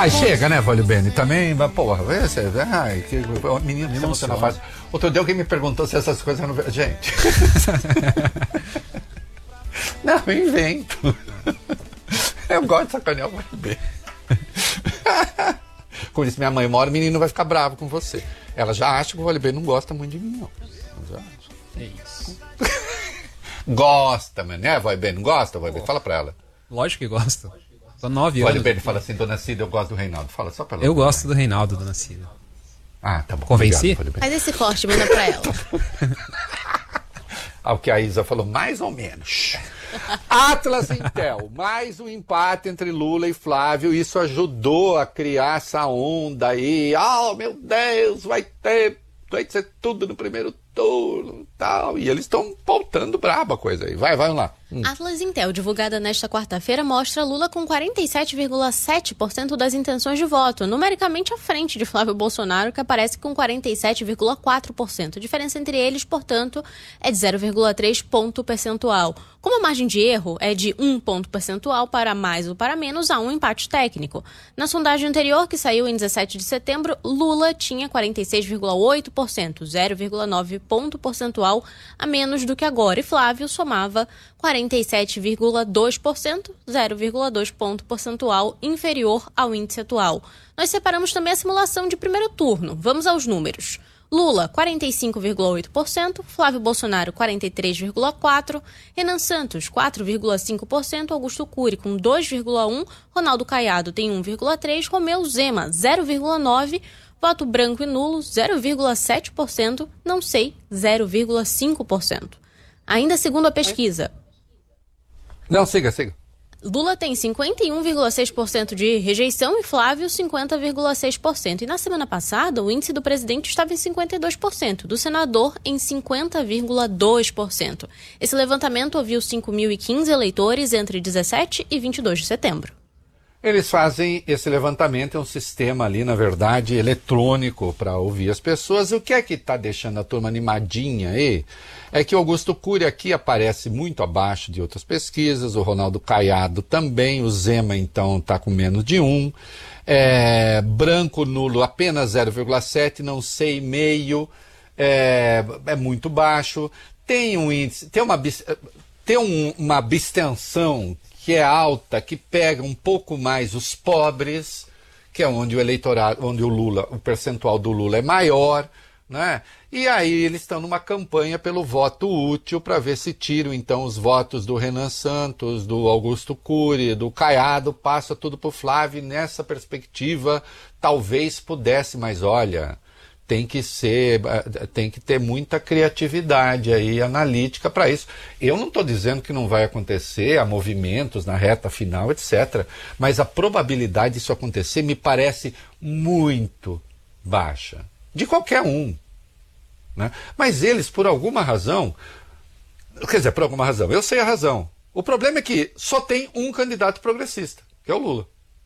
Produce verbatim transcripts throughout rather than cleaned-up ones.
Ai, chega, né, Vale Bene? Também, porra, esse, ai, que menino, me emociona fácil. Outro dia alguém me perguntou se essas coisas não... Gente... Não, eu invento. Eu gosto de sacanear o Vale Bene. Como disse minha mãe, uma hora o menino vai ficar bravo com você. Ela já acha que o Vale Bene não gosta muito de mim, não. Já acha. É isso. Gosta, mano, né, Vale Bene? Não gosta, Vale Bene? Fala pra ela. Lógico que gosta. São nove anos. Vale Bene fala assim, dona Cida, eu gosto do Reinaldo. Fala só pra ela. Eu gosto do Reinaldo, dona Cida. Ah, tá bom. Convenci? Obrigado, Faz esse corte, manda pra ela. Ah, o que a Isa falou, mais ou menos. Atlas Intel, mais um empate entre Lula e Flávio. Isso ajudou a criar essa onda aí. Oh, meu Deus, vai ter, vai ser tudo no primeiro turno e tal. E eles estão voltando braba a coisa aí. Vai, vai, vamos lá. Hum. Atlas Intel, divulgada nesta quarta-feira, mostra Lula com quarenta e sete vírgula sete por cento das intenções de voto, numericamente à frente de Flávio Bolsonaro, que aparece com quarenta e sete vírgula quatro por cento. A diferença entre eles, portanto, é de zero vírgula três ponto percentual. Como a margem de erro é de um ponto percentual para mais ou para menos, há um empate técnico. Na sondagem anterior, que saiu em dezessete de setembro, Lula tinha quarenta e seis vírgula oito por cento, zero vírgula nove ponto percentual a menos do que agora, e Flávio somava quarenta e sete vírgula dois por cento, zero vírgula dois ponto percentual inferior ao índice atual. Nós separamos também a simulação de primeiro turno. Vamos aos números. Lula, quarenta e cinco vírgula oito por cento, Flávio Bolsonaro, quarenta e três vírgula quatro por cento, Renan Santos, quatro vírgula cinco por cento, Augusto Cury, com dois vírgula um por cento, Ronaldo Caiado tem um vírgula três por cento, Romeu Zema, zero vírgula nove por cento, voto branco e nulo, zero vírgula sete por cento, não sei, zero vírgula cinco por cento. Ainda segundo a pesquisa... Não, siga, siga. Lula tem cinquenta e um vírgula seis por cento de rejeição e Flávio cinquenta vírgula seis por cento. E na semana passada, o índice do presidente estava em cinquenta e dois por cento, do senador em cinquenta vírgula dois por cento. Esse levantamento ouviu cinco mil e quinze eleitores entre dezessete e vinte e dois de setembro. Eles fazem esse levantamento, é um sistema ali, na verdade, eletrônico para ouvir as pessoas. E o que é que está deixando a turma animadinha aí? É que o Augusto Cury aqui aparece muito abaixo de outras pesquisas, o Ronaldo Caiado também, o Zema, então, está com menos de um. É, branco, nulo, apenas zero vírgula sete, não sei, meio, é, é muito baixo. Tem um índice, tem uma, tem um, uma abstenção que é alta, que pega um pouco mais os pobres, que é onde o eleitorado, onde o Lula, o percentual do Lula é maior, né? E aí eles estão numa campanha pelo voto útil para ver se tiram então os votos do Renan Santos, do Augusto Cury, do Caiado, passa tudo para o Flávio. E nessa perspectiva talvez pudesse, mas olha, tem que ser, tem que ter muita criatividade aí, analítica para isso. Eu não estou dizendo que não vai acontecer, há movimentos na reta final, etcétera. Mas a probabilidade disso acontecer me parece muito baixa. De qualquer um. Né? Mas eles, por alguma razão, quer dizer, por alguma razão, eu sei a razão. O problema é que só tem um candidato progressista, que é o Lula.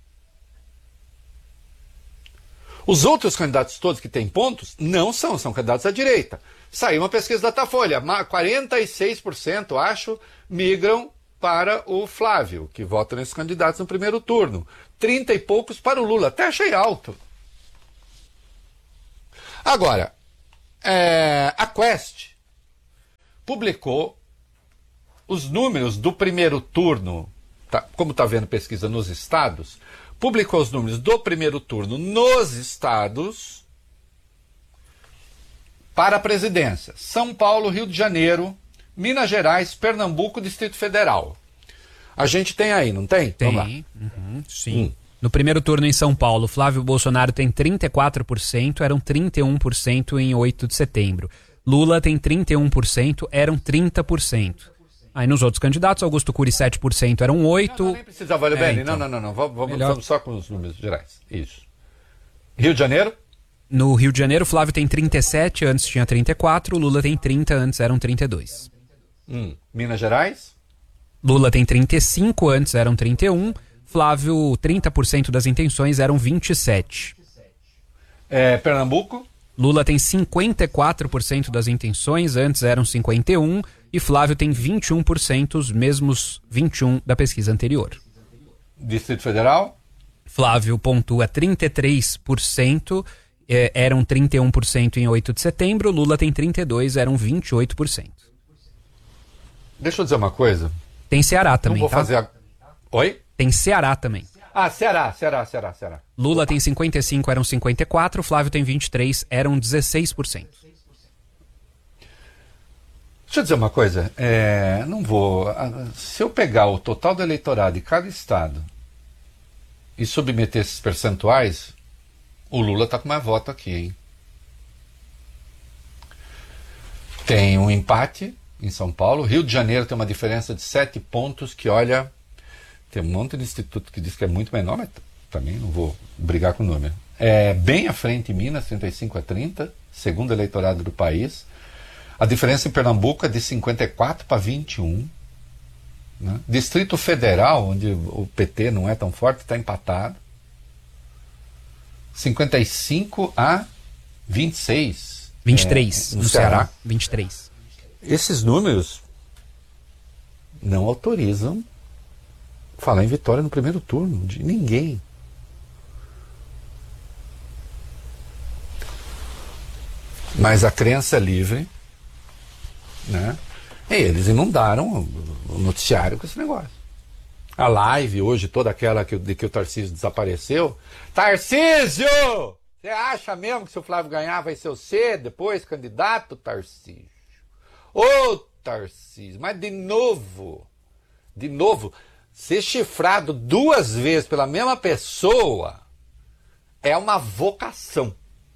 Os outros candidatos todos que têm pontos não são, são candidatos à direita. Saiu uma pesquisa da Datafolha, quarenta e seis por cento, acho, migram para o Flávio, que vota nesses candidatos no primeiro turno. trinta e poucos para o Lula, até achei alto. Agora, é, a Quest publicou os números do primeiro turno, tá, como está vendo pesquisa nos estados, publicou os números do primeiro turno nos estados para a presidência. São Paulo, Rio de Janeiro, Minas Gerais, Pernambuco, Distrito Federal. A gente tem aí, não tem? Tem, Vamos lá. Uhum, sim. Hum. No primeiro turno em São Paulo, Flávio Bolsonaro tem trinta e quatro por cento, eram trinta e um por cento em oito de setembro. Lula tem trinta e um por cento, eram trinta por cento. Aí nos outros candidatos, Augusto Cury sete por cento, eram oito por cento. Não, não, nem precisa, Vale Bene. É, então. Não, não, não, não. Vamos, Melhor... vamos só com os números gerais. Isso. Rio de Janeiro? No Rio de Janeiro, Flávio tem trinta e sete, antes tinha trinta e quatro, Lula tem trinta, antes eram trinta e dois. Hum. Minas Gerais? Lula tem trinta e cinco, antes eram trinta e um, Flávio, trinta por cento das intenções eram vinte e sete. É, Pernambuco? Lula tem cinquenta e quatro por cento das intenções, antes eram cinquenta e um, e Flávio tem vinte e um por cento, os mesmos vinte e um da pesquisa anterior. Distrito Federal? Flávio pontua trinta e três por cento, eh, eram trinta e um por cento em oito de setembro. Lula tem trinta e dois por cento, eram vinte e oito por cento. Deixa eu dizer uma coisa. Tem Ceará também, Não vou tá? fazer a... Oi? Tem Ceará também. Ah, Ceará, Ceará, Ceará, Ceará. Lula Opa. tem cinquenta e cinco, eram cinquenta e quatro. Flávio tem vinte e três, eram dezesseis por cento. Deixa eu dizer uma coisa. É, não vou... Se eu pegar o total do eleitorado de cada estado e submeter esses percentuais, o Lula está com mais voto aqui, hein? Tem um empate em São Paulo. Rio de Janeiro tem uma diferença de sete pontos que, olha, tem um monte de instituto que diz que é muito menor, mas também não vou brigar com o número. É bem à frente em Minas, trinta e cinco a trinta, segundo eleitorado do país. A diferença em Pernambuco é de cinquenta e quatro para vinte e um. Né? Distrito Federal, onde o P T não é tão forte, está empatado. cinquenta e cinco a vinte e seis. vinte e três é, no, no Ceará. Ceará. vinte e três. Esses números não autorizam falar em vitória no primeiro turno de ninguém. Mas a crença é livre, né? E eles inundaram o noticiário com esse negócio. A live hoje, toda aquela que, de que o Tarcísio desapareceu. Tarcísio! Você acha mesmo que se o Flávio ganhar vai ser você depois candidato, Tarcísio? Ô, Tarcísio, mas de novo, de novo, ser chifrado duas vezes pela mesma pessoa é uma vocação.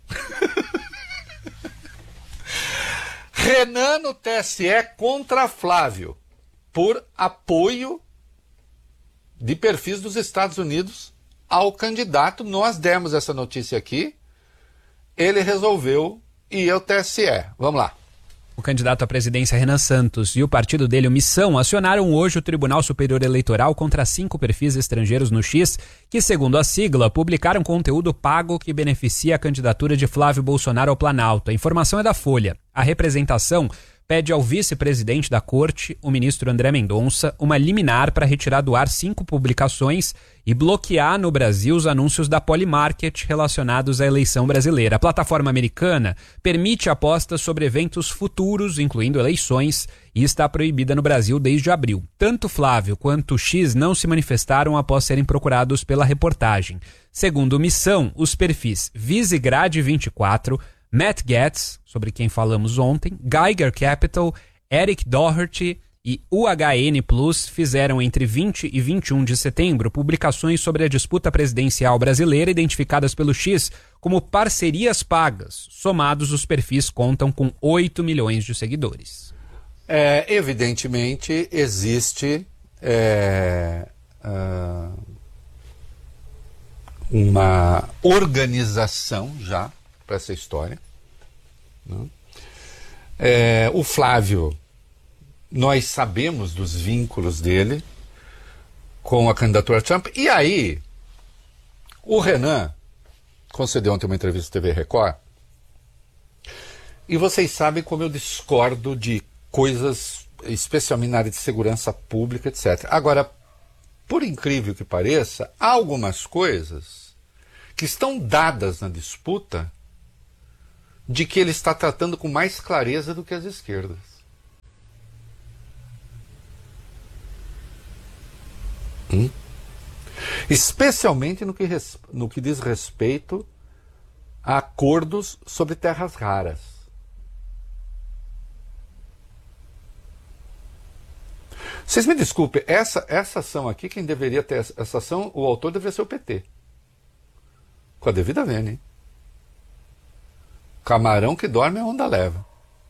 Renan no T S E contra Flávio, por apoio de perfis dos Estados Unidos ao candidato. Nós demos essa notícia aqui, ele resolveu ir ao T S E. Vamos lá. O candidato à presidência Renan Santos e o partido dele, o Missão, acionaram hoje o Tribunal Superior Eleitoral contra cinco perfis estrangeiros no X que, segundo a sigla, publicaram conteúdo pago que beneficia a candidatura de Flávio Bolsonaro ao Planalto. A informação é da Folha. A representação pede ao vice-presidente da Corte, o ministro André Mendonça, uma liminar para retirar do ar cinco publicações e bloquear no Brasil os anúncios da Polymarket relacionados à eleição brasileira. A plataforma americana permite apostas sobre eventos futuros, incluindo eleições, e está proibida no Brasil desde abril. Tanto Flávio quanto X não se manifestaram após serem procurados pela reportagem. Segundo Missão, os perfis Visegrad vinte e quatro, Matt Gaetz, sobre quem falamos ontem, Geiger Capital, Eric Doherty e U H N Plus fizeram entre vinte e vinte e um de setembro publicações sobre a disputa presidencial brasileira identificadas pelo X como parcerias pagas. Somados, os perfis contam com oito milhões de seguidores. É, evidentemente, existe é, uh, uma organização já para essa história. Né? É, o Flávio, nós sabemos dos vínculos dele com a candidatura Trump. E aí, o Renan concedeu ontem uma entrevista à T V Record. E vocês sabem como eu discordo de coisas, especialmente na área de segurança pública, etcétera. Agora, por incrível que pareça, há algumas coisas que estão dadas na disputa de que ele está tratando com mais clareza do que as esquerdas. Hum? Especialmente no que, res, no que diz respeito a acordos sobre terras raras. Vocês me desculpem, essa, essa ação aqui, quem deveria ter essa, essa ação, o autor deveria ser o P T. Com a devida vênia, hein? Camarão que dorme a onda leva.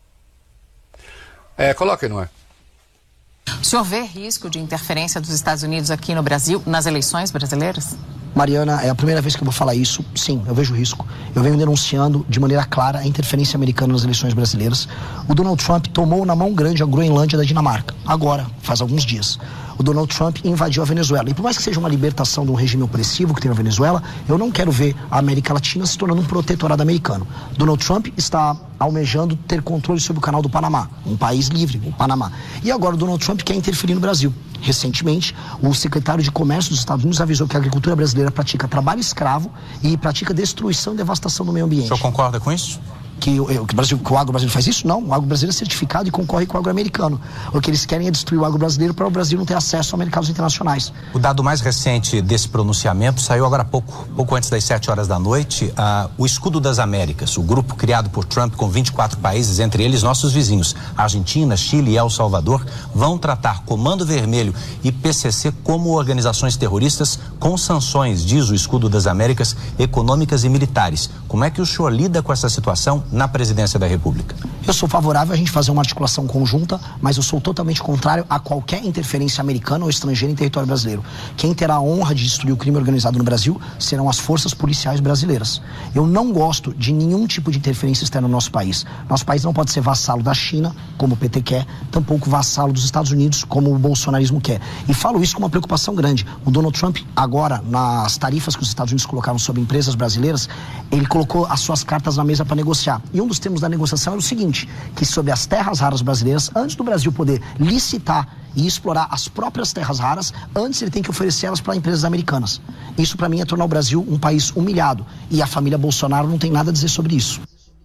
É, coloca aí no ar. O senhor vê risco de interferência dos Estados Unidos aqui no Brasil, nas eleições brasileiras? Mariana, é a primeira vez que eu vou falar isso. Sim, eu vejo risco. Eu venho denunciando de maneira clara a interferência americana nas eleições brasileiras. O Donald Trump tomou na mão grande a Groenlândia da Dinamarca, agora, faz alguns dias. o Donald Trump invadiu a Venezuela. E por mais que seja uma libertação de um regime opressivo que tem na Venezuela, eu não quero ver a América Latina se tornando um protetorado americano. Donald Trump está almejando ter controle sobre o canal do Panamá, um país livre, o Panamá. E agora o Donald Trump quer interferir no Brasil. Recentemente, o secretário de Comércio dos Estados Unidos avisou que a agricultura brasileira pratica trabalho escravo e pratica destruição e devastação do meio ambiente. O senhor concorda com isso? Que, que, o Brasil, que o agro brasileiro faz isso? Não, o agro brasileiro é certificado e concorre com o agro americano. O que eles querem é destruir o agro brasileiro para o Brasil não ter acesso a mercados internacionais. O dado mais recente desse pronunciamento saiu agora há pouco, pouco antes das sete horas da noite. Uh, o Escudo das Américas, o grupo criado por Trump com vinte e quatro países, entre eles nossos vizinhos, Argentina, Chile e El Salvador, vão tratar Comando Vermelho e P C C como organizações terroristas com sanções, diz o Escudo das Américas, econômicas e militares. Como é que o senhor lida com essa situação na presidência da República? Eu sou favorável a gente fazer uma articulação conjunta, mas eu sou totalmente contrário a qualquer interferência americana ou estrangeira em território brasileiro. Quem terá a honra de destruir o crime organizado no Brasil serão as forças policiais brasileiras. Eu não gosto de nenhum tipo de interferência externa no nosso país. Nosso país não pode ser vassalo da China, como o P T quer, tampouco vassalo dos Estados Unidos, como o bolsonarismo quer. E falo isso com uma preocupação grande. O Donald Trump, agora, nas tarifas que os Estados Unidos colocaram sobre empresas brasileiras, ele colocou as suas cartas na mesa para negociar. E um dos termos da negociação era o seguinte, que sobre as terras raras brasileiras, antes do Brasil poder licitar e explorar as próprias terras raras, antes ele tem que oferecer elas para empresas americanas. Isso para mim é tornar o Brasil um país humilhado. E a família Bolsonaro não tem nada a dizer sobre isso.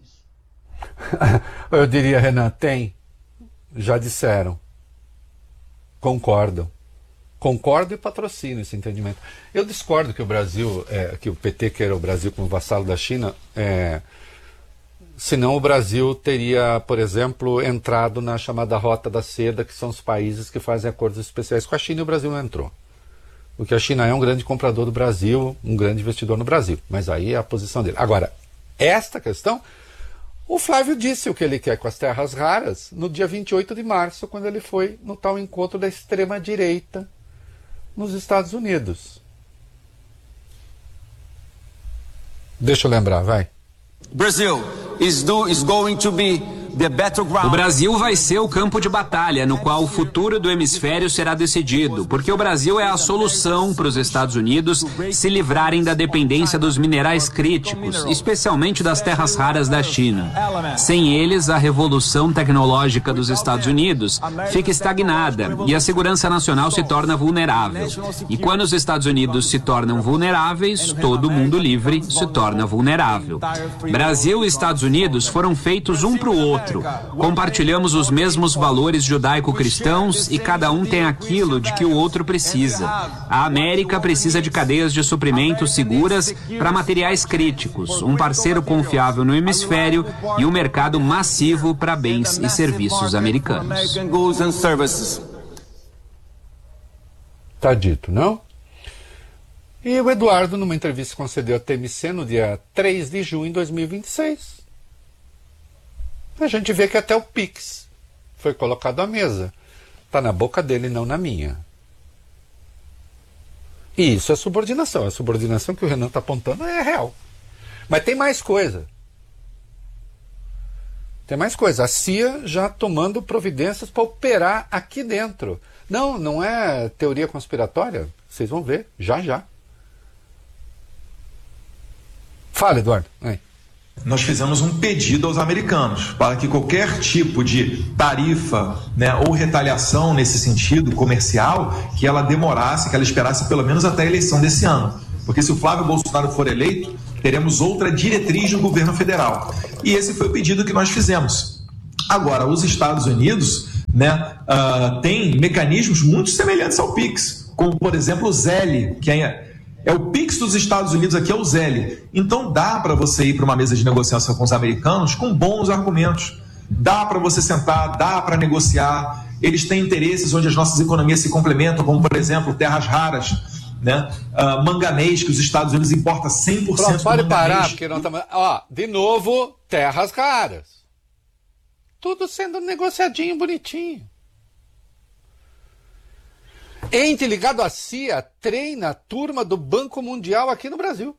Eu diria, Renan, tem. Já disseram. Concordam. Concordo e patrocino esse entendimento. Eu discordo que o Brasil, é, que o P T queira o Brasil como vassalo da China, é, senão o Brasil teria, por exemplo, entrado na chamada Rota da Seda, que são os países que fazem acordos especiais com a China, e o Brasil não entrou. Porque a China é um grande comprador do Brasil, um grande investidor no Brasil. Mas aí é a posição dele. Agora, esta questão, o Flávio disse o que ele quer com as terras raras no dia vinte e oito de março, quando ele foi no tal encontro da extrema-direita nos Estados Unidos. Deixa eu lembrar, vai. Brazil is do is going to be the battleground. O Brasil vai ser o campo de batalha no qual o futuro do hemisfério será decidido, porque o Brasil é a solução para os Estados Unidos se livrarem da dependência dos minerais críticos, especialmente das terras raras da China. Sem eles, a revolução tecnológica dos Estados Unidos fica estagnada e a segurança nacional se torna vulnerável. E quando os Estados Unidos se tornam vulneráveis, todo mundo livre se torna vulnerável. Brasil e Estados Unidos foram feitos um para o outro. Compartilhamos os mesmos valores judaico-cristãos e cada um tem aquilo de que o outro precisa. A América precisa de cadeias de suprimento seguras para materiais críticos, um parceiro confiável no hemisfério e um mercado massivo para bens e serviços americanos. Tá dito, não? E o Eduardo, numa entrevista que concedeu a T M C no dia três de junho de dois mil e vinte e seis, a gente vê que até o Pix foi colocado à mesa. Está na boca dele, não na minha. E isso é subordinação. A subordinação que o Renan está apontando é real. Mas tem mais coisa. Tem mais coisa. A C I A já tomando providências para operar aqui dentro. Não, não é teoria conspiratória. Vocês vão ver, já já. Fala, Eduardo. Aí. Nós fizemos um pedido aos americanos para que qualquer tipo de tarifa, né, ou retaliação nesse sentido comercial, que ela demorasse, que ela esperasse pelo menos até a eleição desse ano. Porque se o Flávio Bolsonaro for eleito, teremos outra diretriz do governo federal. E esse foi o pedido que nós fizemos. Agora, os Estados Unidos, né, uh, têm mecanismos muito semelhantes ao Pix, como, por exemplo, o Zelle, que é... É o Pix dos Estados Unidos, aqui é o Zelle. Então dá para você ir para uma mesa de negociação com os americanos com bons argumentos. Dá para você sentar, dá para negociar. Eles têm interesses onde as nossas economias se complementam, como, por exemplo, terras raras, né? Uh, manganês, que os Estados Unidos importam cem por cento do pode manganês. parar, porque não tá... Ó, de novo, terras raras. Tudo sendo negociadinho, bonitinho. Ente ligado à C I A treina a turma do Banco Mundial aqui no Brasil.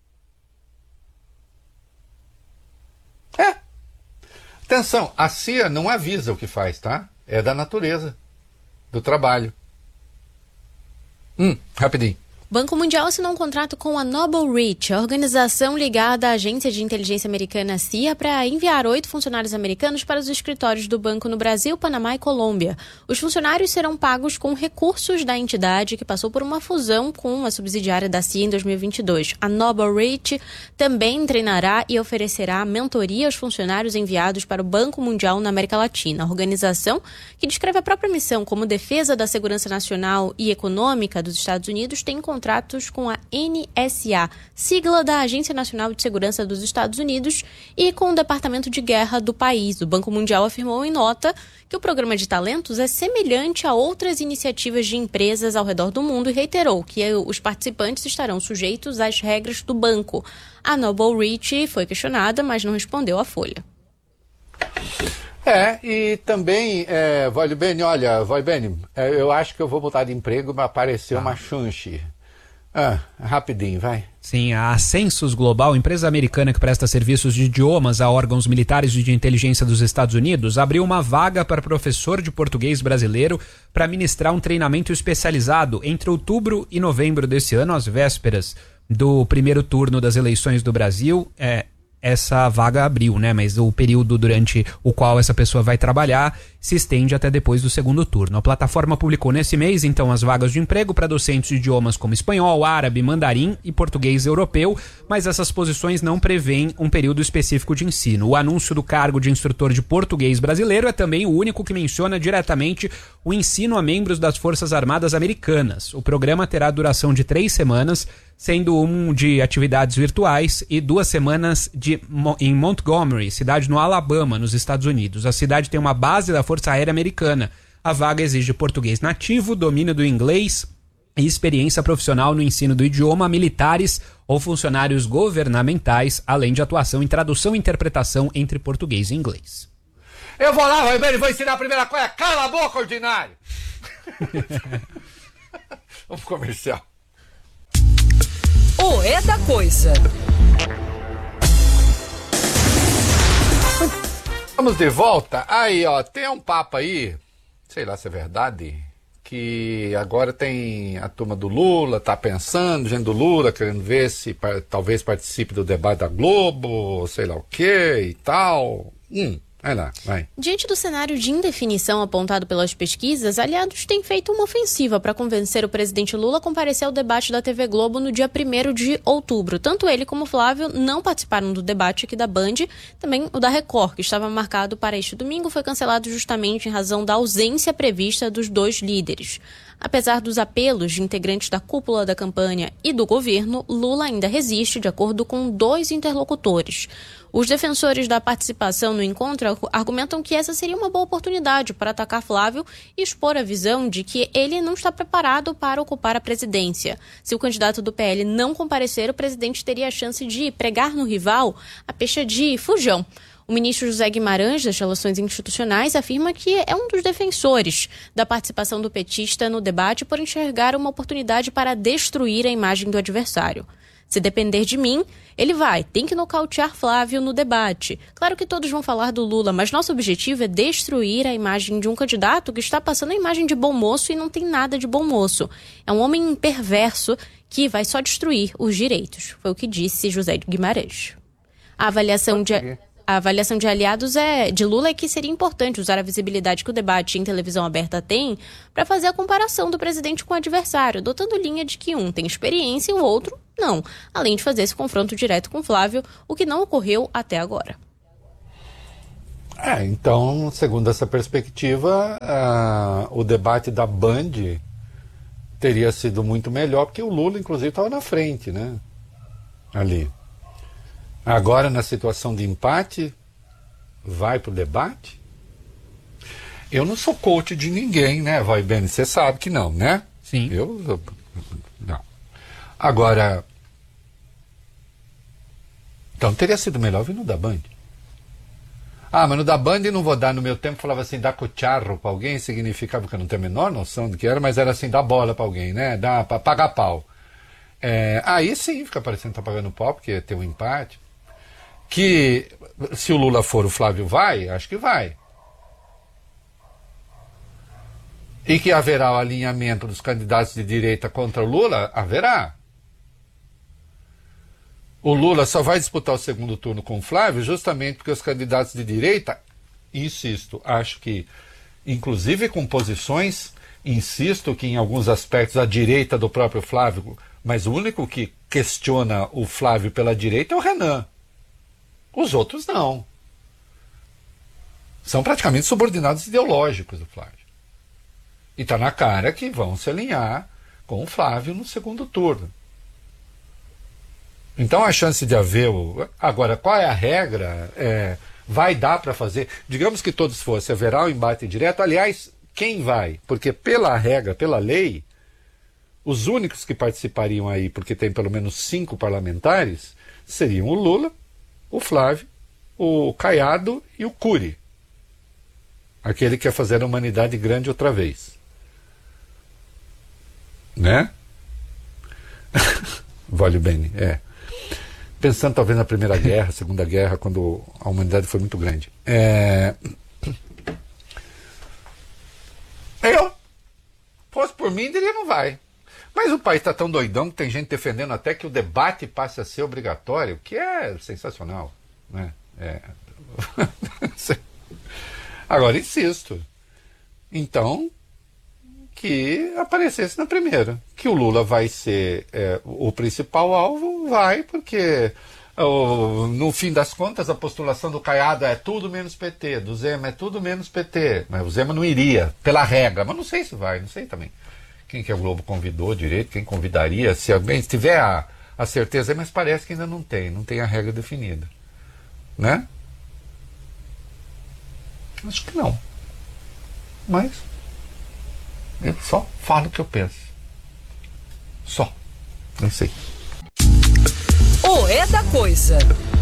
É. Atenção, a C I A não avisa o que faz, tá? É da natureza, do trabalho. Hum, rapidinho. Banco Mundial assinou um contrato com a Noble Reach, a organização ligada à agência de inteligência americana C I A, para enviar oito funcionários americanos para os escritórios do banco no Brasil, Panamá e Colômbia. Os funcionários serão pagos com recursos da entidade que passou por uma fusão com uma subsidiária da C I A em dois mil e vinte e dois. A Noble Reach também treinará e oferecerá mentoria aos funcionários enviados para o Banco Mundial na América Latina. A organização, que descreve a própria missão como defesa da segurança nacional e econômica dos Estados Unidos, tem contratos com a N S A, sigla da Agência Nacional de Segurança dos Estados Unidos, e com o Departamento de Guerra do país. O Banco Mundial afirmou em nota que o programa de talentos é semelhante a outras iniciativas de empresas ao redor do mundo e reiterou que os participantes estarão sujeitos às regras do banco. A Noble Reach foi questionada, mas não respondeu à Folha. É, e também, é, Voibene, olha, Voibene, é, eu acho que eu vou mudar de emprego, mas apareceu ah. uma chance. Ah, rapidinho, vai. Sim, a Census Global, empresa americana que presta serviços de idiomas a órgãos militares e de inteligência dos Estados Unidos, abriu uma vaga para professor de português brasileiro para ministrar um treinamento especializado entre outubro e novembro desse ano, às vésperas do primeiro turno das eleições do Brasil. É, essa vaga abriu, né? Mas o período durante o qual essa pessoa vai trabalhar se estende até depois do segundo turno. A plataforma publicou nesse mês, então, as vagas de emprego para docentes de idiomas como espanhol, árabe, mandarim e português europeu, mas essas posições não prevêem um período específico de ensino. O anúncio do cargo de instrutor de português brasileiro é também o único que menciona diretamente o ensino a membros das Forças Armadas Americanas. O programa terá duração de três semanas, sendo um de atividades virtuais e duas semanas de, em Montgomery, cidade no Alabama, nos Estados Unidos. A cidade tem uma base da Força Aérea Americana. A vaga exige português nativo, domínio do inglês e experiência profissional no ensino do idioma a militares ou funcionários governamentais, além de atuação em tradução e interpretação entre português e inglês. Eu vou lá, Roberto, vou ensinar a primeira coisa. Cala a boca, ordinário! Vamos pro comercial. O É da Coisa. Vamos de volta. Aí, ó, tem um papo aí, sei lá se é verdade, que agora tem a turma do Lula, tá pensando, gente do Lula, querendo ver se talvez participe do debate da Globo, sei lá o que e tal. Hum. Vai lá, vai. Diante do cenário de indefinição apontado pelas pesquisas, aliados têm feito uma ofensiva para convencer o presidente Lula a comparecer ao debate da T V Globo no dia primeiro de outubro. Tanto ele como Flávio não participaram do debate aqui da Band. Também o da Record, que estava marcado para este domingo, foi cancelado justamente em razão da ausência prevista dos dois líderes. Apesar dos apelos de integrantes da cúpula da campanha e do governo, Lula ainda resiste, de acordo com dois interlocutores. Os defensores da participação no encontro argumentam que essa seria uma boa oportunidade para atacar Flávio e expor a visão de que ele não está preparado para ocupar a presidência. Se o candidato do P L não comparecer, o presidente teria a chance de pregar no rival a pecha de fujão. O ministro José Guimarães, das Relações Institucionais, afirma que é um dos defensores da participação do petista no debate por enxergar uma oportunidade para destruir a imagem do adversário. Se depender de mim, ele vai, tem que nocautear Flávio no debate. Claro que todos vão falar do Lula, mas nosso objetivo é destruir a imagem de um candidato que está passando a imagem de bom moço e não tem nada de bom moço. É um homem perverso que vai só destruir os direitos, foi o que disse José Guimarães. A avaliação de... A avaliação de aliados é, de Lula é que seria importante usar a visibilidade que o debate em televisão aberta tem para fazer a comparação do presidente com o adversário, adotando linha de que um tem experiência e o outro não, além de fazer esse confronto direto com Flávio, o que não ocorreu até agora. É, então, segundo essa perspectiva, uh, o debate da Band teria sido muito melhor, porque o Lula, inclusive, estava na frente, né? Ali. Agora, na situação de empate, vai pro debate? Eu não sou coach de ninguém, né, Voibene? Você sabe que não, né? Sim. Eu, eu não. Agora, então teria sido melhor vir no da Band. Ah, mas no da Band não vou dar, no meu tempo falava assim, dar cucharro pra alguém, significava que eu não tenho a menor noção do que era, mas era assim, dar bola pra alguém, né? Dar, pra pagar pau. É, aí sim, fica parecendo que tá pagando pau, porque tem um empate. Que se o Lula for, o Flávio vai? Acho que vai. E que haverá o alinhamento dos candidatos de direita contra o Lula? Haverá. O Lula só vai disputar o segundo turno com o Flávio justamente porque os candidatos de direita, insisto, acho que, inclusive com posições, insisto que em alguns aspectos a direita do próprio Flávio, mas o único que questiona o Flávio pela direita é o Renan. Os outros não. São praticamente subordinados ideológicos do Flávio. E está na cara que vão se alinhar com o Flávio no segundo turno. Então a chance de haver o... Agora, qual é a regra? É, vai dar para fazer? Digamos que todos fossem, haverá um embate direto. Aliás, quem vai? Porque pela regra, pela lei, os únicos que participariam aí, porque tem pelo menos cinco parlamentares, seriam o Lula, o Flávio, o Caiado e o Cury. Aquele que quer fazer a humanidade grande outra vez. Né? Vale bem, é. Pensando talvez na Primeira Guerra, Segunda Guerra, quando a humanidade foi muito grande. É... Eu, fosse por mim, diria não vai. Mas o país está tão doidão que tem gente defendendo até que o debate passe a ser obrigatório, que é sensacional. Né? É... Agora, insisto. Então, que aparecesse na primeira. Que o Lula vai ser é, o principal alvo, vai, porque oh, no fim das contas a postulação do Caiado é tudo menos P T, do Zema é tudo menos P T, mas o Zema não iria, pela regra, mas não sei se vai, não sei também quem que a Globo convidou direito, quem convidaria, se alguém tiver a, a certeza, mas parece que ainda não tem, não tem a regra definida, né? Acho que não, mas eu só falo o que eu penso. Só. Não sei. O É da Coisa.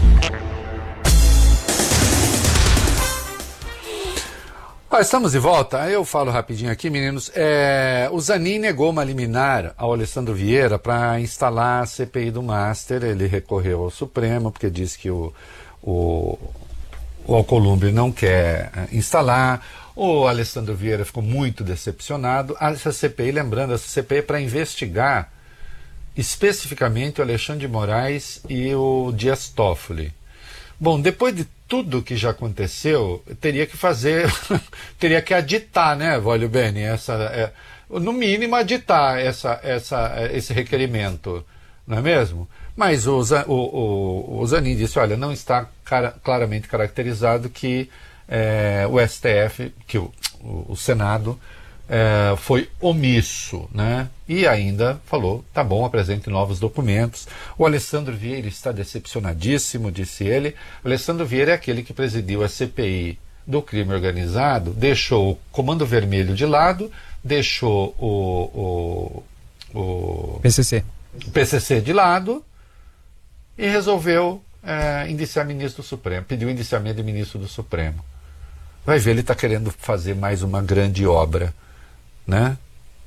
Ah, estamos de volta. Eu falo rapidinho aqui, meninos. É, o Zanin negou uma liminar ao Alessandro Vieira para instalar a C P I do Master. Ele recorreu ao Supremo porque disse que o, o, o Alcolumbre não quer instalar. O Alessandro Vieira ficou muito decepcionado. Essa C P I, lembrando, essa C P I é para investigar especificamente o Alexandre de Moraes e o Dias Toffoli. Bom, depois de tudo que já aconteceu, teria que fazer, teria que aditar, né, Vólio Bene, essa, é, no mínimo aditar essa, essa, esse requerimento, não é mesmo? Mas o, o, o, o Zanin disse, olha, não está cara, claramente caracterizado que É, o S T F, que o, o, o Senado é, foi omisso, né? E ainda falou, tá bom, apresente novos documentos. O Alessandro Vieira está decepcionadíssimo, disse ele. O Alessandro Vieira é aquele que presidiu a C P I do crime organizado, deixou o Comando Vermelho de lado, deixou o, o, o P C C. o P C C de lado e resolveu é, indiciar ministro do Supremo, pediu indiciamento de ministro do Supremo. Vai ver, ele está querendo fazer mais uma grande obra, né?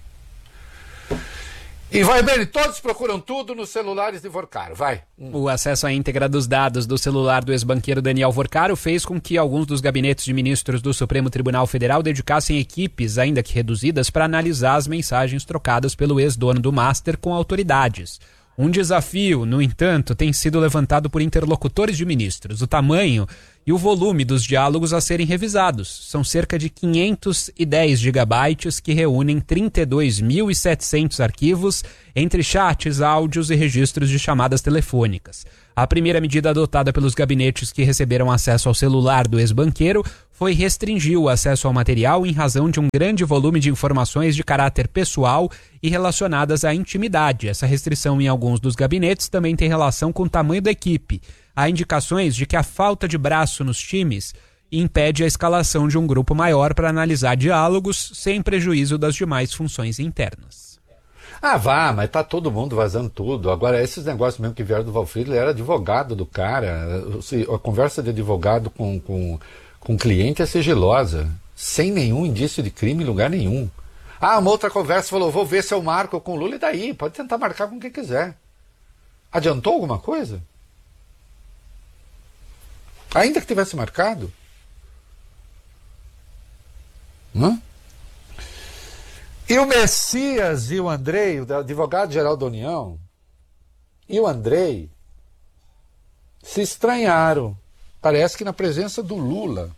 E vai bem, todos procuram tudo nos celulares de Vorcaro, vai. Hum. O acesso à íntegra dos dados do celular do ex-banqueiro Daniel Vorcaro fez com que alguns dos gabinetes de ministros do Supremo Tribunal Federal dedicassem equipes, ainda que reduzidas, para analisar as mensagens trocadas pelo ex-dono do Master com autoridades. Um desafio, no entanto, tem sido levantado por interlocutores de ministros: o tamanho e o volume dos diálogos a serem revisados. São cerca de quinhentos e dez gigabytes que reúnem trinta e dois mil e setecentos arquivos entre chats, áudios e registros de chamadas telefônicas. A primeira medida adotada pelos gabinetes que receberam acesso ao celular do ex-banqueiro foi restringir o acesso ao material em razão de um grande volume de informações de caráter pessoal e relacionadas à intimidade. Essa restrição em alguns dos gabinetes também tem relação com o tamanho da equipe. Há indicações de que a falta de braço nos times impede a escalação de um grupo maior para analisar diálogos sem prejuízo das demais funções internas. Ah, vá, mas tá todo mundo vazando tudo. Agora, esses negócios mesmo que vieram do Valfrido, ele era advogado do cara. A conversa de advogado com, com, com cliente é sigilosa, sem nenhum indício de crime em lugar nenhum. Ah, uma outra conversa falou, vou ver se eu marco com o Lula, e daí? Pode tentar marcar com quem quiser. Adiantou alguma coisa? Ainda que tivesse marcado? Hã? E o Messias e o Andrei, o advogado-geral da União, e o Andrei se estranharam. Parece que na presença do Lula.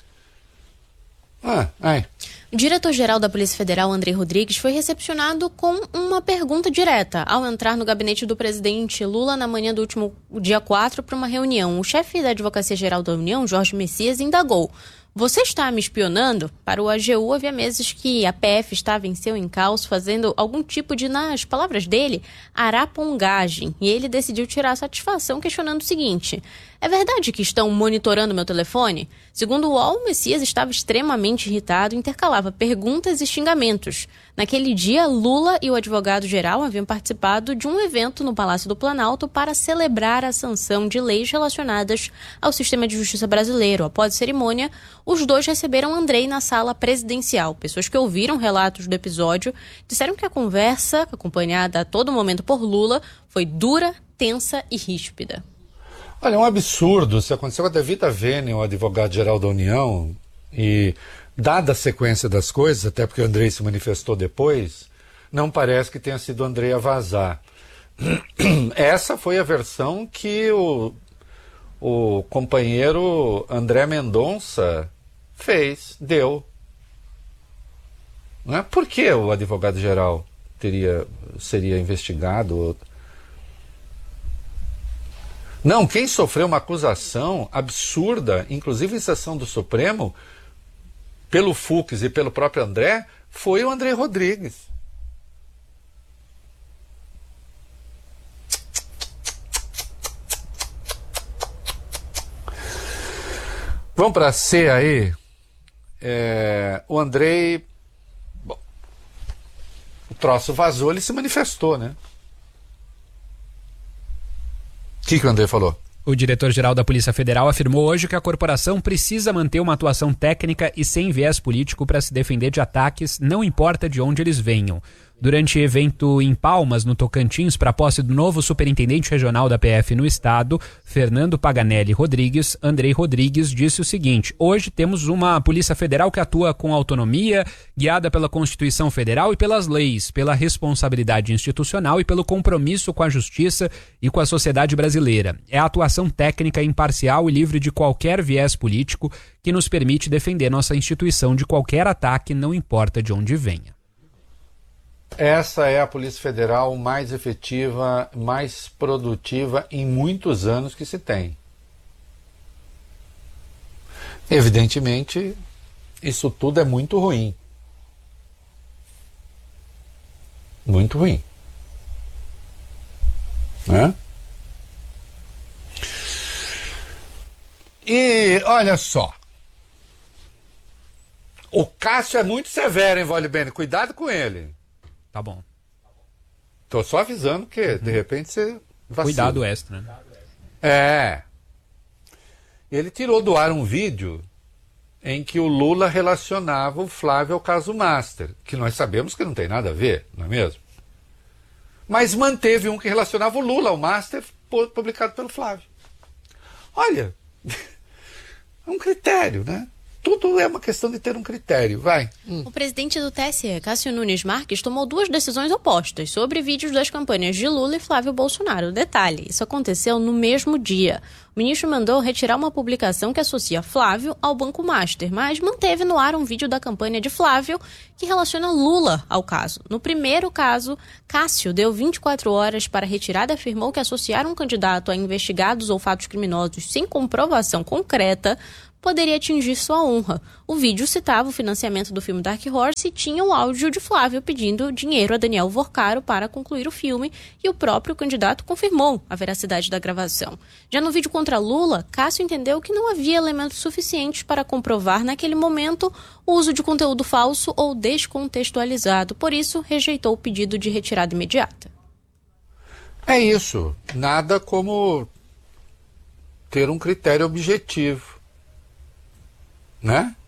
Ah, ai. O diretor-geral da Polícia Federal, Andrei Rodrigues, foi recepcionado com uma pergunta direta ao entrar no gabinete do presidente Lula na manhã do último dia quatro para uma reunião. O chefe da Advocacia-Geral da União, Jorge Messias, indagou: "Você está me espionando?" Para o A G U, havia meses que a P F estava em seu encalço fazendo algum tipo de, nas palavras dele, arapongagem. E ele decidiu tirar satisfação questionando o seguinte: "É verdade que estão monitorando meu telefone?" Segundo o U O L, Messias estava extremamente irritado e intercalava perguntas e xingamentos. Naquele dia, Lula e o advogado-geral haviam participado de um evento no Palácio do Planalto para celebrar a sanção de leis relacionadas ao sistema de justiça brasileiro. Após a cerimônia, os dois receberam Andrei na sala presidencial. Pessoas que ouviram relatos do episódio disseram que a conversa, acompanhada a todo momento por Lula, foi dura, tensa e ríspida. Olha, é um absurdo. Se aconteceu com a David Aveni, o advogado-geral da União, e dada a sequência das coisas, até porque o Andrei se manifestou depois, não parece que tenha sido o Andrei a vazar. Essa foi a versão que o, o companheiro André Mendonça fez, deu. Não é? Por que o advogado-geral teria, seria investigado? Não, quem sofreu uma acusação absurda, inclusive em sessão do Supremo, pelo Fux e pelo próprio André, foi o Andrei Rodrigues. Vamos para a C aí. É, o Andrei... Bom, o troço vazou, ele se manifestou, né? O que, que o André falou? O diretor-geral da Polícia Federal afirmou hoje que a corporação precisa manter uma atuação técnica e sem viés político para se defender de ataques, não importa de onde eles venham. Durante evento em Palmas, no Tocantins, para a posse do novo superintendente regional da P F no estado, Fernando Paganelli Rodrigues, Andrei Rodrigues disse o seguinte: "Hoje temos uma Polícia Federal que atua com autonomia, guiada pela Constituição Federal e pelas leis, pela responsabilidade institucional e pelo compromisso com a justiça e com a sociedade brasileira. É a atuação técnica, imparcial e livre de qualquer viés político que nos permite defender nossa instituição de qualquer ataque, não importa de onde venha." Essa é a Polícia Federal mais efetiva, mais produtiva em muitos anos que se tem. Evidentemente, isso tudo é muito ruim. Muito ruim. Né? E olha só. O Cássio é muito severo, hein, Volibene? Cuidado com ele. Tá bom. Tô só avisando que, uhum. de repente, você vacila. Cuidado extra, né? É. Ele tirou do ar um vídeo em que o Lula relacionava o Flávio ao caso Master, que nós sabemos que não tem nada a ver, não é mesmo? Mas manteve um que relacionava o Lula ao Master, publicado pelo Flávio. Olha, é um critério, né? Tudo é uma questão de ter um critério. Vai. Hum. O presidente do T S E, Cássio Nunes Marques, tomou duas decisões opostas sobre vídeos das campanhas de Lula e Flávio Bolsonaro. Detalhe, isso aconteceu no mesmo dia. O ministro mandou retirar uma publicação que associa Flávio ao Banco Master, mas manteve no ar um vídeo da campanha de Flávio que relaciona Lula ao caso. No primeiro caso, Cássio deu vinte e quatro horas para a retirada e afirmou que associar um candidato a investigados ou fatos criminosos sem comprovação concreta poderia atingir sua honra. O vídeo citava o financiamento do filme Dark Horse e tinha o áudio de Flávio pedindo dinheiro a Daniel Vorcaro para concluir o filme, e o próprio candidato confirmou a veracidade da gravação. Já no vídeo contra Lula, Cássio entendeu que não havia elementos suficientes para comprovar naquele momento o uso de conteúdo falso ou descontextualizado, por isso rejeitou o pedido de retirada imediata. É isso. Nada como ter um critério objetivo. Né?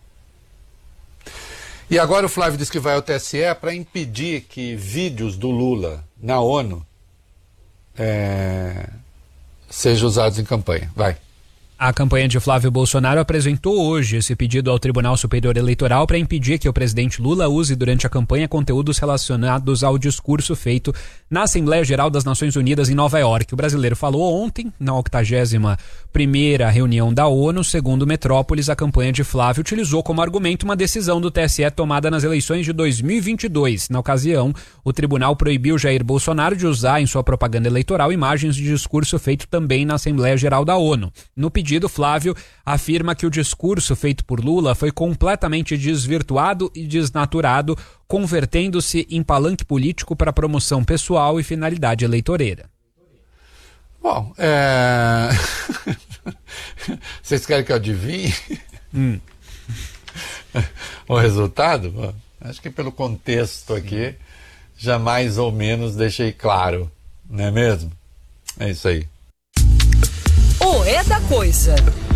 E agora o Flávio diz que vai ao T S E para impedir que vídeos do Lula na ONU é, sejam usados em campanha. Vai. A campanha de Flávio Bolsonaro apresentou hoje esse pedido ao Tribunal Superior Eleitoral para impedir que o presidente Lula use durante a campanha conteúdos relacionados ao discurso feito na Assembleia Geral das Nações Unidas em Nova York. O brasileiro falou ontem, na octagésima primeira reunião da ONU. Segundo Metrópolis, a campanha de Flávio utilizou como argumento uma decisão do T S E tomada nas eleições de dois mil e vinte e dois. Na ocasião, o tribunal proibiu Jair Bolsonaro de usar em sua propaganda eleitoral imagens de discurso feito também na Assembleia Geral da ONU. No pedido, Flávio afirma que o discurso feito por Lula foi completamente desvirtuado e desnaturado, convertendo-se em palanque político para promoção pessoal e finalidade eleitoreira. Bom, é... vocês querem que eu adivinhe hum. o resultado? Bom, acho que pelo contexto aqui, já mais ou menos deixei claro, não é mesmo? É isso aí. O É da Coisa.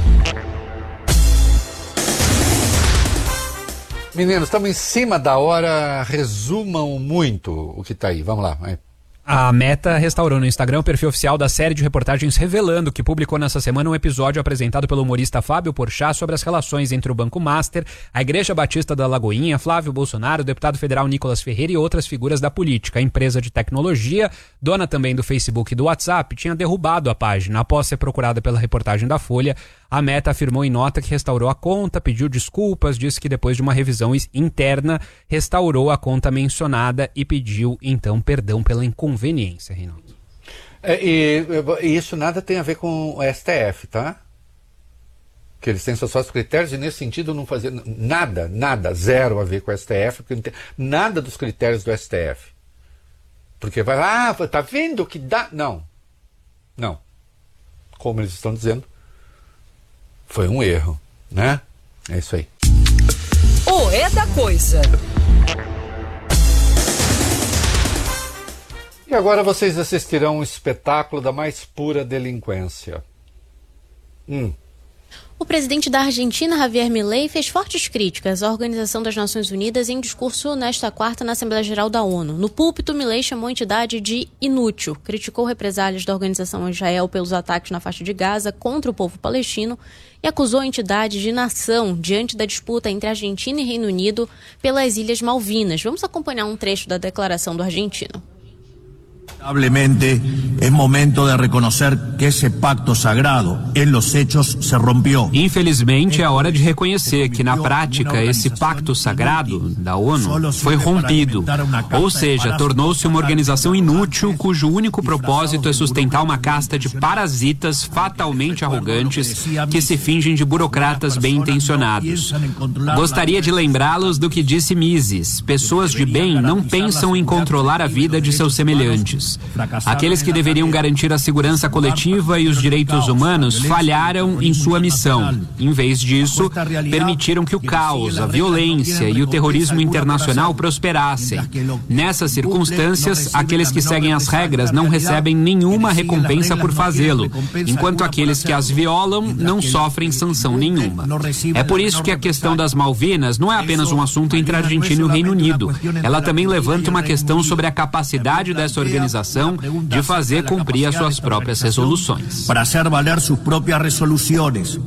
Meninos, estamos em cima da hora. Resumam muito o que está aí. Vamos lá. Vai. A Meta restaurou no Instagram o perfil oficial da série de reportagens Revelando, que publicou nessa semana um episódio apresentado pelo humorista Fábio Porchat sobre as relações entre o Banco Master, a Igreja Batista da Lagoinha, Flávio Bolsonaro, o deputado federal Nicolas Ferreira e outras figuras da política. A empresa de tecnologia, dona também do Facebook e do WhatsApp, tinha derrubado a página. Após ser procurada pela reportagem da Folha, a Meta afirmou em nota que restaurou a conta, pediu desculpas, disse que depois de uma revisão interna, restaurou a conta mencionada e pediu, então, perdão pela inconveniência, Reinaldo. É, e, e isso nada tem a ver com o S T F, tá? Que eles têm seus próprios critérios e, nesse sentido, não fazer nada, nada, zero a ver com o S T F, porque não tem nada dos critérios do S T F. Porque vai, ah, tá vendo que dá... Não. Não. Como eles estão dizendo, foi um erro, né? É isso aí. O É da Coisa. E agora vocês assistirão um espetáculo da mais pura delinquência. Hum. O presidente da Argentina, Javier Milei, fez fortes críticas à Organização das Nações Unidas em discurso nesta quarta na Assembleia Geral da ONU. No púlpito, Milei chamou a entidade de inútil, criticou represálias da organização a Israel pelos ataques na faixa de Gaza contra o povo palestino e acusou a entidade de nação diante da disputa entre Argentina e Reino Unido pelas Ilhas Malvinas. Vamos acompanhar um trecho da declaração do argentino. Lamentablemente, es momento de reconocer que esse pacto sagrado, en los hechos, se rompió. Infelizmente, é hora de reconhecer que, na prática, esse pacto sagrado da ONU foi rompido. Ou seja, tornou-se uma organização inútil cujo único propósito é sustentar uma casta de parasitas fatalmente arrogantes que se fingem de burocratas bem-intencionados. Gostaria de lembrá-los do que disse Mises: pessoas de bem não pensam em controlar a vida de seus semelhantes. Aqueles que deveriam garantir a segurança coletiva e os direitos humanos falharam em sua missão. Em vez disso, permitiram que o caos, a violência e o terrorismo internacional prosperassem. Nessas circunstâncias, aqueles que seguem as regras não recebem nenhuma recompensa por fazê-lo, enquanto aqueles que as violam não sofrem sanção nenhuma. É por isso que a questão das Malvinas não é apenas um assunto entre a Argentina e o Reino Unido. Ela também levanta uma questão sobre a capacidade dessa organização de fazer cumprir as suas próprias resoluções. Para hacer valer sus propias resoluciones.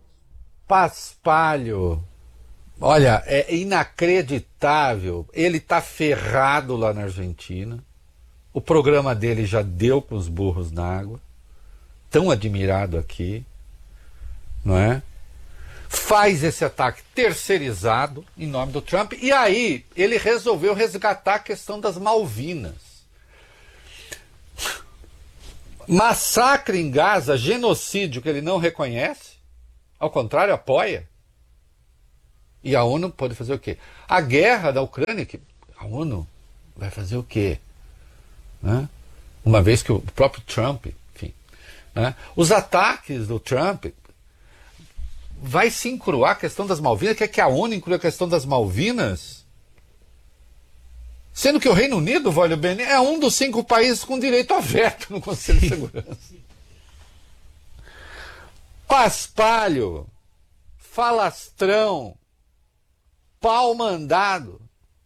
Paspalho. Olha, é inacreditável. Ele tá ferrado lá na Argentina. O programa dele já deu com os burros na água. Tão admirado aqui, não é? Faz esse ataque terceirizado em nome do Trump. E aí ele resolveu resgatar a questão das Malvinas. Massacre em Gaza, genocídio que ele não reconhece, ao contrário, apoia. E a ONU pode fazer o quê? A guerra da Ucrânia, que a ONU vai fazer o quê? Né? Uma vez que o próprio Trump, enfim, né? Os ataques do Trump vai se incluir a questão das Malvinas, quer que a ONU inclua a questão das Malvinas? Sendo que o Reino Unido, olha bem, é um dos cinco países com direito a veto no Conselho de Segurança. Paspalho, falastrão, pau mandado.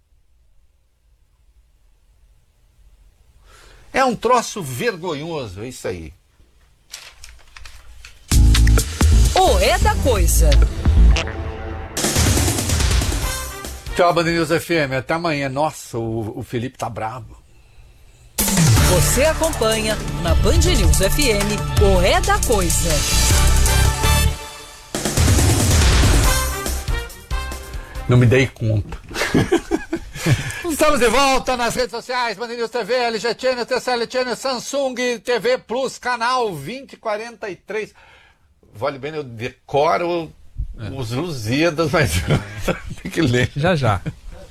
É um troço vergonhoso, é isso aí. O É da Coisa. Tchau, Band News F M. Até amanhã. Nossa, o, o Felipe tá bravo. Você acompanha na Band News F M o É da Coisa. Não me dei conta. Estamos de volta nas redes sociais, Band News T V, L G Channel, T C L Channel, Samsung T V Plus, canal vinte quarenta e três. Vale bem, eu decoro é. os Lusíadas, mas tem que ler. Já, já.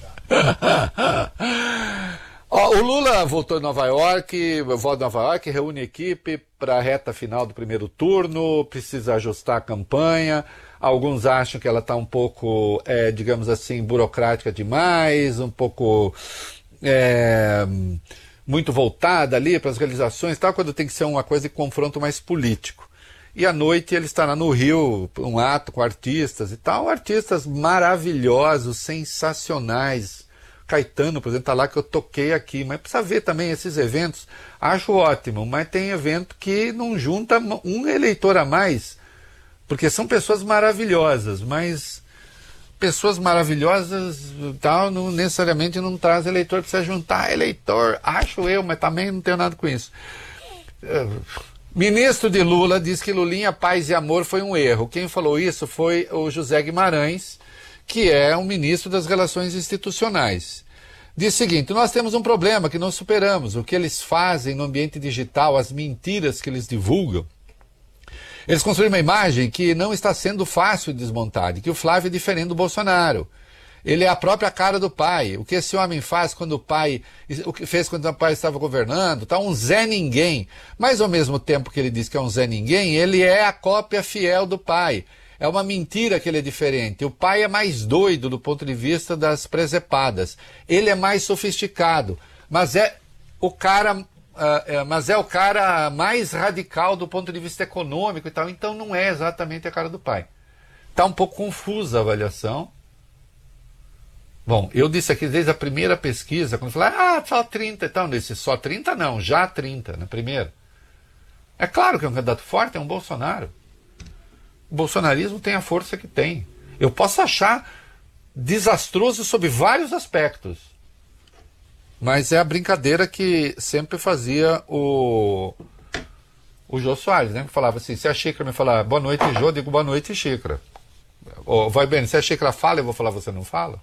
Ó, o Lula voltou em Nova York, volta em Nova York, reúne equipe para a reta final do primeiro turno, precisa ajustar a campanha. Alguns acham que ela está um pouco, é, digamos assim, burocrática demais, um pouco é, muito voltada ali para as realizações e tal, quando tem que ser uma coisa de confronto mais político. E à noite ele estará no Rio, um ato com artistas e tal, artistas maravilhosos, sensacionais. Caetano, por exemplo, está lá que eu toquei aqui, mas precisa ver também esses eventos. Acho ótimo, mas tem evento que não junta um eleitor a mais, porque são pessoas maravilhosas, mas pessoas maravilhosas tal, não necessariamente não traz eleitor, precisa juntar eleitor, acho eu, mas também não tenho nada com isso. Ministro de Lula diz que Lulinha, paz e amor foi um erro. Quem falou isso foi o José Guimarães, que é um ministro das Relações Institucionais. Diz o seguinte: nós temos um problema que não superamos. O que eles fazem no ambiente digital, as mentiras que eles divulgam, eles construíram uma imagem que não está sendo fácil de desmontar, de que o Flávio é diferente do Bolsonaro. Ele é a própria cara do pai. O que esse homem faz quando o pai, o que fez quando o pai estava governando, tá um Zé Ninguém. Mas ao mesmo tempo que ele diz que é um Zé Ninguém, ele é a cópia fiel do pai. É uma mentira que ele é diferente. O pai é mais doido do ponto de vista das presepadas. Ele é mais sofisticado, mas é o cara, uh, é, mas é o cara mais radical do ponto de vista econômico e tal. Então não é exatamente a cara do pai. Está um pouco confusa a avaliação. Bom, eu disse aqui desde a primeira pesquisa, quando eu falei, ah, só trinta e tal, eu disse, só trinta não, já trinta na primeira. É claro que é um candidato forte, é um Bolsonaro. O bolsonarismo tem a força que tem. Eu posso achar desastroso sob vários aspectos, mas é a brincadeira que sempre fazia o, o Jô Soares, né? Que falava assim, se a Xícara me falar boa noite, Jô, eu digo boa noite, Xícara. Ou, vai bem, se a Xícara fala, eu vou falar, você não fala?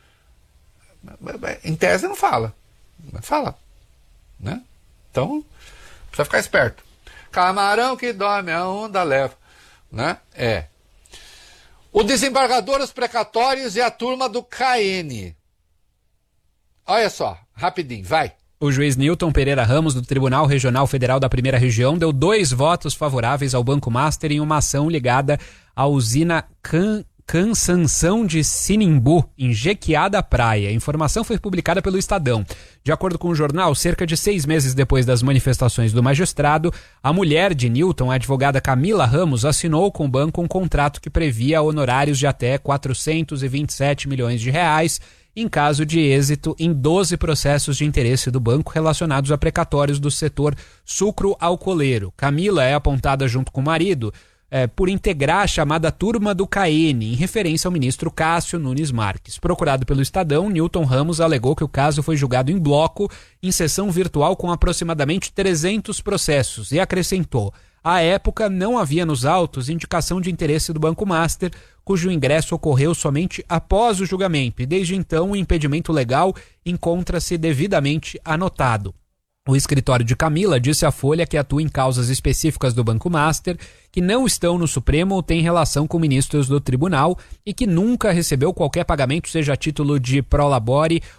Em tese não fala, mas fala, né? Então precisa ficar esperto. Camarão que dorme a onda leva, né? É. O desembargador, os precatórios e a turma do K N. Olha só, rapidinho, vai. O juiz Newton Pereira Ramos, do Tribunal Regional Federal da Primeira Região, deu dois votos favoráveis ao Banco Master em uma ação ligada à usina Can Cansanção de Sinimbu, em Jequiá da Praia. A informação foi publicada pelo Estadão. De acordo com o jornal, cerca de seis meses depois das manifestações do magistrado, a mulher de Newton, a advogada Camila Ramos, assinou com o banco um contrato que previa honorários de até quatrocentos e vinte e sete milhões de reais em caso de êxito em doze processos de interesse do banco relacionados a precatórios do setor sucro-alcooleiro. Camila é apontada junto com o marido É, por integrar a chamada turma do K N, em referência ao ministro Cássio Nunes Marques. Procurado pelo Estadão, Newton Ramos alegou que o caso foi julgado em bloco, em sessão virtual com aproximadamente trezentos processos, e acrescentou: à época não havia nos autos indicação de interesse do Banco Master, cujo ingresso ocorreu somente após o julgamento, e desde então o impedimento legal encontra-se devidamente anotado. O escritório de Camila disse à Folha que atua em causas específicas do Banco Master, que não estão no Supremo ou têm relação com ministros do tribunal e que nunca recebeu qualquer pagamento, seja a título de prolabore